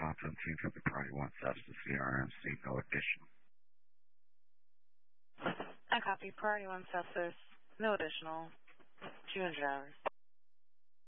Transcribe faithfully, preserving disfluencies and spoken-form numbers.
Constantine for the party wants us to see R M C, no additional. I copy. Priority one sepsis. No additional. two hundred hours.